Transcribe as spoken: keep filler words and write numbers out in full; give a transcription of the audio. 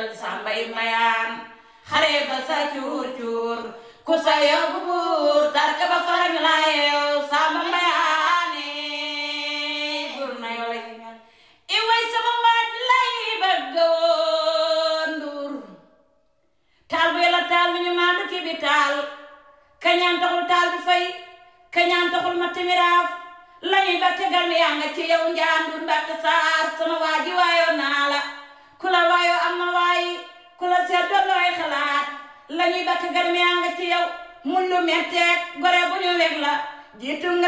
jëlal sambay mayaan xare ba sa cuur cuur ku sa yóbbu buur tarka ba farañ la yeew samba mayaane buur na yoy i way sama waaj lay bëgg woon nduur taal bu yàlla taal bi ñu maa dëkk bi taal kañaan taxul taal bi fay kañaan taxul ma timiraaf lañuy ba tegal mi yaa nga ci yow njaandur ndatt saar sama waaji waayoo naa la ku la waayoo am na waayi ku la seet doon looy xalaat lañuy ba tegal mi yaa nga ci yow mun lu metteek gore bu ñu weg la jiitu nga